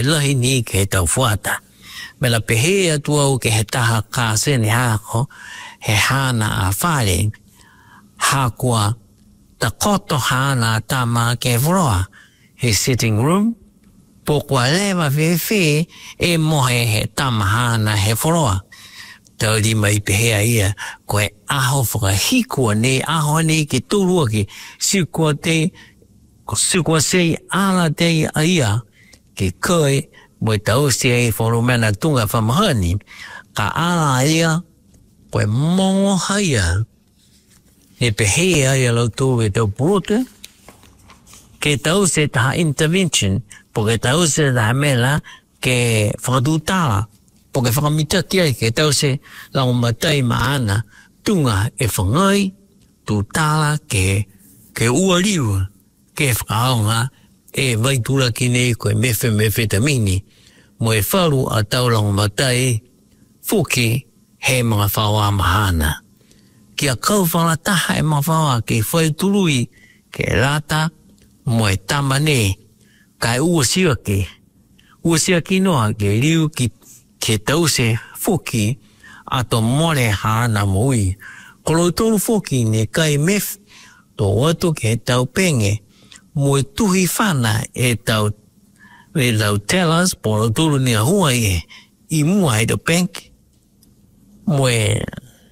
lahi ni ke tau fuata. Me la pehea tua ke he taha ka sene hako, he hana a whare, hakua ta koto hana tama ke vroa, he sitting room, pokua lewa whewhe e mohe he tama hana he vroa. Tau di mai pehea ia, koe aho whakahikua ne, aho ne ke turua ki, sikua te, sikua sei ala te ia, ke koe, moi tau se e whorumena tunga whamahani, ka ala ia, koe mongo haia, e pehea ia lau tō e tau purote, ke tau se taha intervention, po ke tau se taha mela, ke whakatutala, po ke whakamitaki ai, ke tau se lau matai maana, tunga e whangai, tutala ke ua liu, ke whakaonga, e vaitula ki nei koe mefe tamini, mo e wharu a taulang matai, fuki he mga whawa mahana. Kia kau whalataha e mga whawa ke whaitului, ke rata, mo e tamane, kai ua siaki noa ke liu ki ke tause fuki, ato more hana mui. Kolo tolu fuki ne kai mef, to watu ke tau penge, mo e tuhi whana e tau tellers, poro tulu ni a hua i mua e do bank, mo e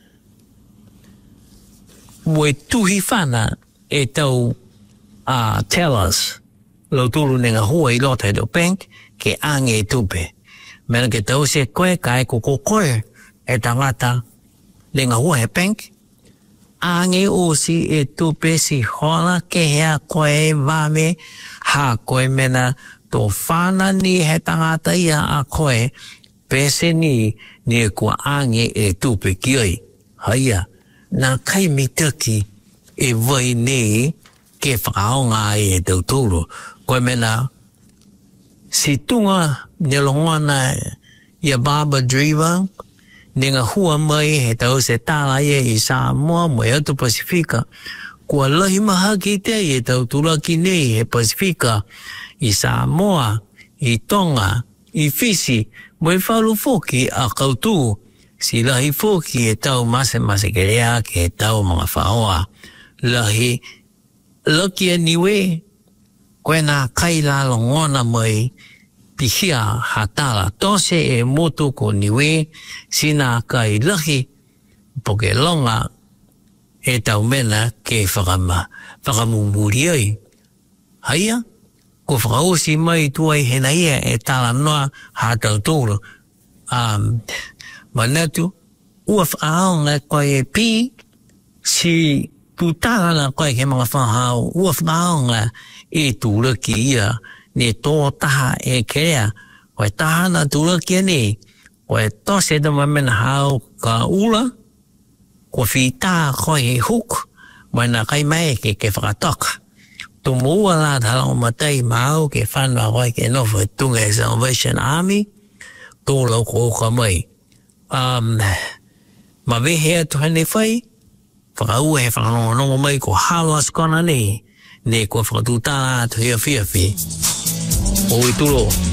tuhi whana e tau tellers, lau tulu ni a hua i lota e do bank, ke ange e tupe. Mena ke tau se koe kai koko koe e tangata le ngā hua e bank, ange o si e tupe si hola ke hea koe vame ha koe mena tō whana ni he tangata ia a koe pese ni e kua ange e tupe ki oi. Haia, nā kai mitaki e vai nei ke whakaonga e tau tūro. Koe mena si tunga ne longwana ia Barbara Driver, ne ngā hua mai he tau se tāla ia i Samoa mo e atu Pasifika, kua lahi maha ki te e tau turaki nei he Pasifika, i Samoa, i Tonga, i Fiji, mo e whalu foki a kautu, si lahi foki e tau mase ke rea ke tau mga whaoa. Lahi, laki e niwe, koe nā kaila longona mai, pihia hatala tose e motu ko niwe sina kai lahi poke longa e tau mena ke whakamumuri ai. Haia, ko whakausi mai tuai hena ia e tala noa hatau tōro. Manatu, ua whaaonga koe e pi si tutala na koe ke mga whahau, ua whaaonga e tūra ki ia ne tō taha e kerea, koe taha na tūra kia ne, koe tose da mamena hao ka ula, ko whita koe he huk, mai na kai mai ke whakatoka. Tō mua la talang matai mau ke whanua koe ke nofu tunga e Salvation Army, tō lau ko oka mai. Ma wehea tuhane whai, whakaua he whakanonga mai ko halo askona ne ko whakatutala tu hea whiawhi. Oi turo.